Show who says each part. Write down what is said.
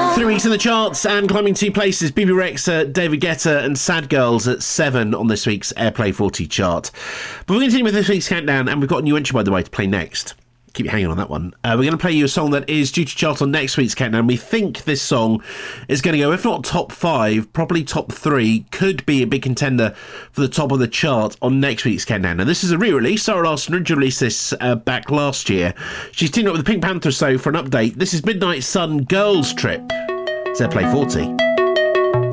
Speaker 1: 3 weeks in the charts and climbing 2 places. BB Rexha, David Guetta and Sad Girls at 7 on this week's Airplay 40 chart. But we're going to continue with this week's countdown, and we've got a new entry, by the way, to play next. Keep you hanging on that one. We're going to play you a song that is due to chart on next week's countdown. We think this song is going to go, if not top 5, probably top 3. Could be a big contender for the top of the chart on next week's countdown. Now, this is a re-release. Sarah Larson originally released this back last year. She's teamed up with the Pink Panther, so for an update, this is Midnight Sun Girls Trip. It's Airplay 40.